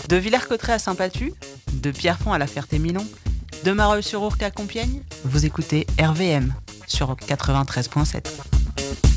De Villers-Cotterêts à Saint-Patu, de Pierrefonds à la Ferté-Milon, de Marolles-sur-Ourcq à Compiègne, vous écoutez RVM sur 93.7.